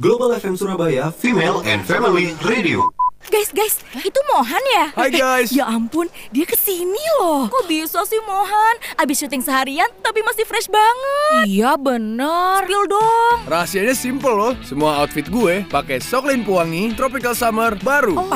Global FM Surabaya, Female and Family Radio. Guys, itu Mohan ya? Hai guys. Ya ampun, dia kesini loh. Kok bisa sih Mohan? Abis syuting seharian tapi masih fresh banget. Iya bener. Spill dong. Rahasianya simple loh. Semua outfit gue pakai Soklin Pewangi Tropical Summer baru.